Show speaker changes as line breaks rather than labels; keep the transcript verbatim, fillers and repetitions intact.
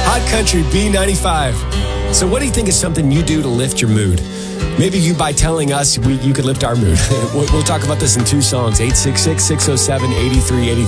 Hot Country B ninety-five. So what do you think is something you do to lift your mood? Maybe you, by telling us, we, you could lift our mood. We'll talk about this in two songs, eight six six, six oh seven, eight three eight